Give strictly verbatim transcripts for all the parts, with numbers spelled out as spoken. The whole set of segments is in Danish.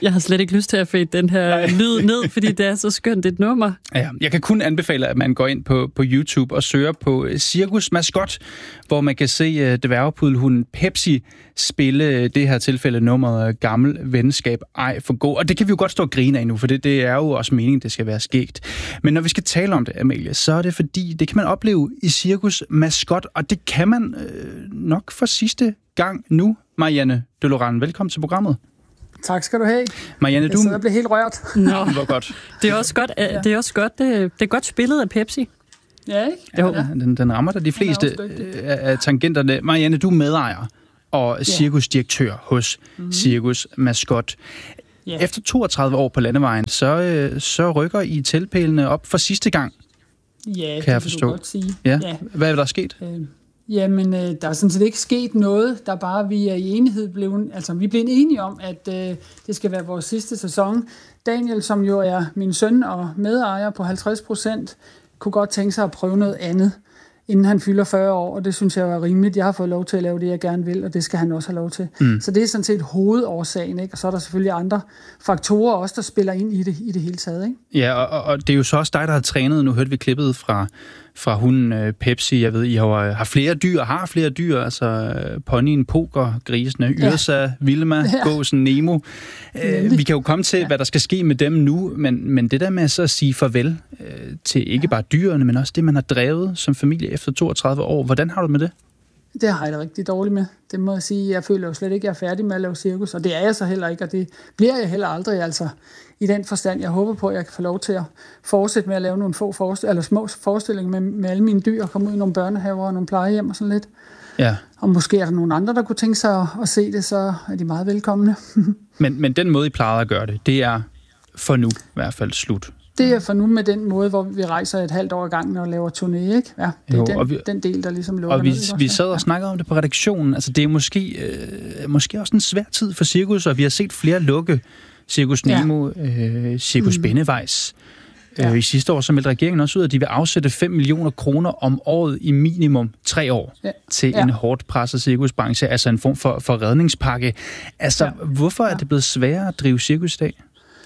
Jeg har slet ikke lyst til at fade den her Nej. lyd ned, fordi det er så skønt et nummer. Ja, jeg kan kun anbefale, at man går ind på, på YouTube og søger på Cirkus Maskot, hvor man kan se uh, dværgpudelhunden Pepsi spille det her tilfælde nummeret Gammel Venskab Ej for God. Og det kan vi jo godt stå og grine af nu, for det, det er jo også meningen, det skal være skægt. Men når vi skal tale om det, Amalie, så er det fordi, det kan man opleve i Cirkus Maskot, og det kan man øh, nok for sidste gang nu. Marianne Dølorand, velkommen til programmet. Tak skal du have. Marianne, jeg du... Jeg bliver helt rørt. Nå, det var godt. Det er også godt, det er også godt, det, det er godt spillet af Pepsi. Ja, ikke? Ja, ja. Den, den rammer da de fleste af tangenterne. Marianne, du er medejer og cirkusdirektør hos mm-hmm. Cirkus Maskot. Yeah. Efter toogtredive år på landevejen, så, så rykker I teltpælene op for sidste gang. Ja, kan jeg forstå. Kan du godt sige. Ja. Ja. Hvad er der sket? Øh, jamen, øh, der er sådan set ikke sket noget. Der er bare, vi er i enighed blevet, altså vi blev enige om, at øh, det skal være vores sidste sæson. Daniel, som jo er min søn og medejer på halvtreds procent, kunne godt tænke sig at prøve noget andet, inden han fylder fyrre år, og det synes jeg var rimeligt. Jeg har fået lov til at lave det, jeg gerne vil, og det skal han også have lov til. Mm. Så det er sådan set hovedårsagen, ikke? Og så er der selvfølgelig andre faktorer også, der spiller ind i det, i det hele taget, ikke? Ja, og, og det er jo så også dig, der har trænet. Nu hørte vi klippet fra, fra hunden øh, Pepsi. Jeg ved, I har, har flere dyr, har flere dyr, altså øh, ponyen, poker, grisene, Yrsa, ja. Vilma, ja. Gåsen, Nemo. Øh, vi kan jo komme til, ja. hvad der skal ske med dem nu, men, men det der med så at sige farvel øh, til ikke ja. bare dyrene, men også det, man har drevet som familie efter toogtredive år. Hvordan har du med det? Det har jeg da rigtig dårligt med. Det må jeg sige. Jeg føler jo slet ikke, at jeg er færdig med at lave cirkus, og det er jeg så heller ikke, og det bliver jeg heller aldrig, altså i den forstand. Jeg håber på, at jeg kan få lov til at fortsætte med at lave nogle få forestil- eller små forestillinger med, med alle mine dyr, og komme ud i nogle børnehaver og nogle plejehjem og sådan lidt. Ja. Og måske er der nogle andre, der kunne tænke sig at, at se det, så er de meget velkomne. men, men den måde, I plejede at gøre det, det er for nu i hvert fald slut. Det er for nu med den måde, hvor vi rejser et halvt år i gangen og laver turné, ikke? Ja, det jo, er den, vi, den del, der ligesom lukker Og vi, ned, vi sad og snakkede om det på redaktionen. Altså, det er måske, øh, måske også en svær tid for cirkus, og vi har set flere lukke. Cirkus Nemo, ja. øh, Cirkus mm. Bennevejs. Øh, ja. I sidste år så meldte regeringen også ud, at de vil afsætte fem millioner kroner om året i minimum tre år ja. til ja. en hårdt presset cirkusbranche. Altså en form for, for redningspakke. Altså, ja. hvorfor er det blevet sværere at drive cirkus i dag?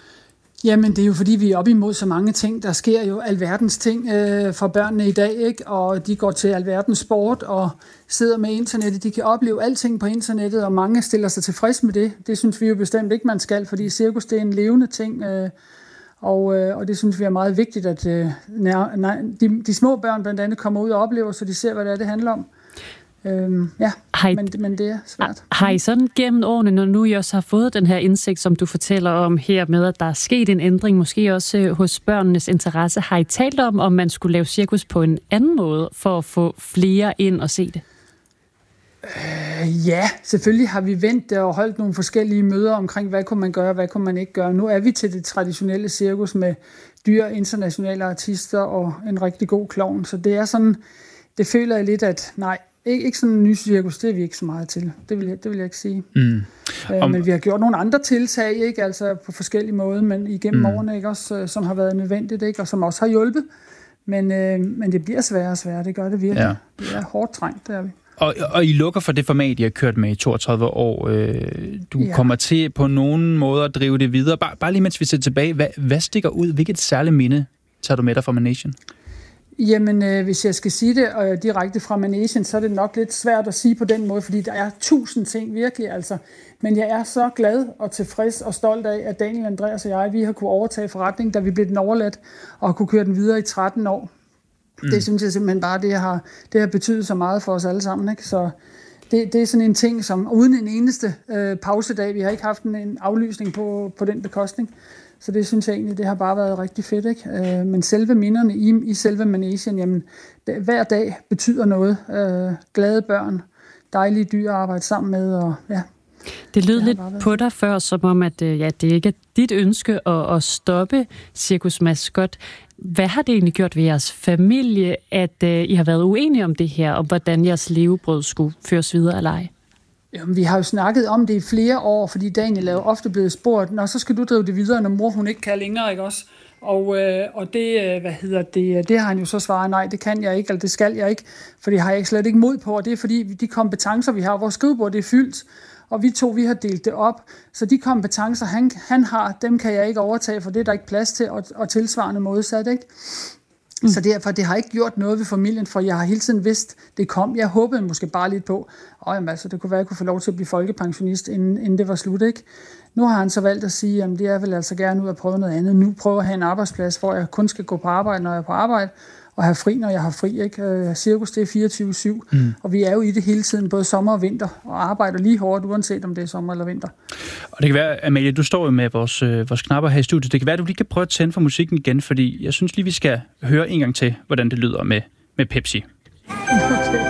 Jamen, det er jo fordi, vi er op imod så mange ting. Der sker jo alverdens ting øh, for børnene i dag, ikke? Og de går til alverdens sport og sidder med internettet. De kan opleve alting på internettet, og mange stiller sig tilfreds med det. Det synes vi jo bestemt ikke, man skal, fordi cirkus, det er en levende ting. Øh, og, øh, og det synes vi er meget vigtigt, at øh, nær, nej, de, de små børn blandt andet kommer ud og oplever, så de ser, hvad det er, det handler om. Øhm, ja, I, men, men det er svært. Har I sådan gennem årene, når nu I også har fået den her indsigt, som du fortæller om her med, at der er sket en ændring, måske også hos børnenes interesse, har I talt om, om man skulle lave cirkus på en anden måde, for at få flere ind og se det? Øh, ja, selvfølgelig har vi vendt og holdt nogle forskellige møder omkring, hvad kunne man gøre, hvad kunne man ikke gøre. Nu er vi til det traditionelle cirkus med dyre internationale artister og en rigtig god klovn, så det er sådan, det føler jeg lidt, at nej, Ikke, ikke sådan en ny cirkus, det er vi ikke så meget til. Det vil jeg, det vil jeg ikke sige. Mm. Øh, Om... Men vi har gjort nogle andre tiltag, ikke? Altså på forskellige måder, men igennem mm. årene, ikke? Også, som har været nødvendigt, ikke? Og som også har hjulpet. Men, øh, men det bliver sværere og sværere, det gør det virkelig. Ja. Det er hårdt trængt, det er vi. Og, og I lukker for det format, I har kørt med i toogtredive år. Du ja. kommer til på nogen måde at drive det videre. Bare, bare lige mens vi ser tilbage, hvad, hvad stikker ud? Hvilket særligt minde tager du med dig fra Managen? Jamen, øh, hvis jeg skal sige det øh, direkte fra Managen, så er det nok lidt svært at sige på den måde, fordi der er tusind ting virkelig, altså. Men jeg er så glad og tilfreds og stolt af, at Daniel, Andreas og jeg, vi har kunne overtage forretningen, da vi blev den overladt, og kunne køre den videre i tretten år. Mm. Det synes jeg simpelthen bare, det har, det har betydet så meget for os alle sammen, ikke? Så det, det er sådan en ting, som uden en eneste øh, pausedag, vi har ikke haft en, en aflysning på, på den bekostning. Så det synes jeg egentlig, det har bare været rigtig fedt, ikke? Øh, men selve minderne i, i selve Managen, jamen, det, hver dag betyder noget. Øh, glade børn, dejlige dyr at arbejde sammen med, og ja. Det lød lidt på dig før, som om, at ja, det ikke er dit ønske at, at stoppe Cirkus Maskot. Hvad har det egentlig gjort ved jeres familie, at uh, I har været uenige om det her, og hvordan jeres levebrød skulle føres videre eller ej? Jamen, vi har jo snakket om det i flere år, fordi Daniel er jo ofte blevet spurgt, nå, så skal du drive det videre, når mor hun ikke kan længere, ikke også? Og, øh, og det, hvad hedder det, det har han jo så svaret, nej, det kan jeg ikke, eller det skal jeg ikke, for det har jeg slet ikke mod på, og det er fordi de kompetencer, vi har, vores skrivebord, det er fyldt, og vi to, vi har delt det op. Så de kompetencer, han, han har, dem kan jeg ikke overtage, for det er der ikke plads til, og, og tilsvarende modsat, ikke? Mm. Så derfor, det har ikke gjort noget ved familien, for jeg har hele tiden vidst, det kom. Jeg håbede måske bare lidt på, åh, jamen, altså, det kunne være, at jeg kunne få lov til at blive folkepensionist, inden, inden det var slut, ikke? Nu har han så valgt at sige, at det er vel altså gerne ud at prøve noget andet. Nu prøver jeg at have en arbejdsplads, hvor jeg kun skal gå på arbejde, når jeg er på arbejde, og have fri, når jeg har fri, ikke? Cirkus, det er fireogtyve syv, mm. og vi er jo i det hele tiden, både sommer og vinter, og arbejder lige hårdt, uanset om det er sommer eller vinter. Og det kan være, Amalie, du står jo med vores, øh, vores knapper her i studiet. Det kan være, at du lige kan prøve at tænde for musikken igen, fordi jeg synes lige, vi skal høre en gang til, hvordan det lyder med, med Pepsi. Okay.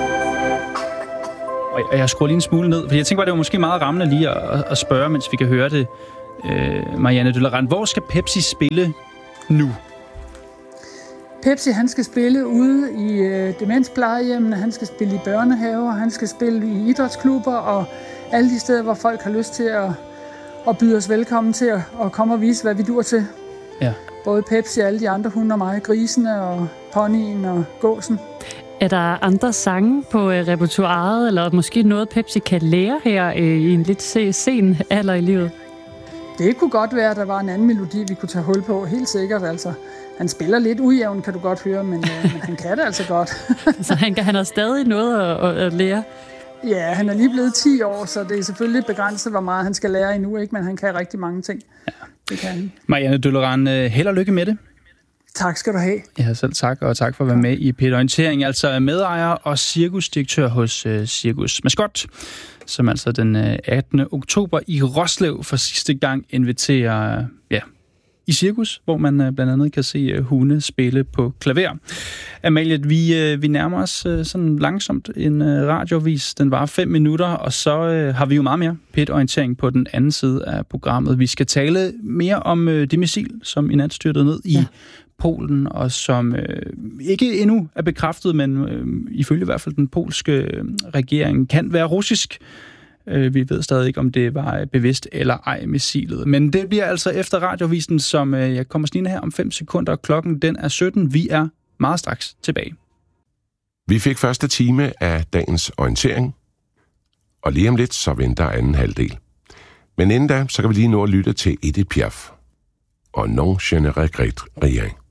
Og jeg skruer lige en smule ned, for jeg tænker bare, det var måske meget rammende lige at, at spørge, mens vi kan høre det, øh, Marianne Døllerand. Hvor skal Pepsi spille nu? Pepsi, han skal spille ude i øh, demensplejehjemmene, han skal spille i børnehaver, han skal spille i idrætsklubber og alle de steder, hvor folk har lyst til at, at byde os velkommen til at, at komme og vise, hvad vi dur til. Ja. Både Pepsi og alle de andre hunde og mig, grisene og ponyen og gåsen. Er der andre sange på øh, repertoiret, eller måske noget, Pepsi kan lære her øh, i en lidt sen alder i livet? Det kunne godt være, at der var en anden melodi, vi kunne tage hul på, helt sikkert. Altså, han spiller lidt ujævn, kan du godt høre, men, øh, men han kan det altså godt. Så han, kan, han har stadig noget at, at lære? Ja, han er lige blevet ti år, så det er selvfølgelig begrænset, hvor meget han skal lære endnu, ikke? Men han kan rigtig mange ting. Ja. Det kan han. Marianne Døllerand, held og lykke med det. Tak skal du have. Ja, selv tak, og tak for at være med i P et Orientering. Altså medejer og cirkusdirektør hos uh, Cirkus Mascot, som altså den uh, attende oktober i Roslev for sidste gang inviterer uh, ja, i cirkus, hvor man uh, blandt andet kan se uh, hunde spille på klaver. Amalie, vi, uh, vi nærmer os uh, sådan langsomt en uh, radiovis. Den var fem minutter, og så uh, har vi jo meget mere P et Orientering på den anden side af programmet. Vi skal tale mere om uh, det missil, som i nat styrtede ned i ja. Polen, og som øh, ikke endnu er bekræftet, men øh, ifølge i hvert fald den polske øh, regering kan være russisk. Øh, vi ved stadig ikke, om det var bevidst eller ej missilet. Men det bliver altså efter radiovisen, som øh, jeg kommer snigende her om fem sekunder. Klokken den er sytten. Vi er meget straks tilbage. Vi fik første time af dagens orientering, og lige om lidt så venter anden halvdel. Men inden da, så kan vi lige nå at lytte til Edith Piaf og Non je ne regrette rien.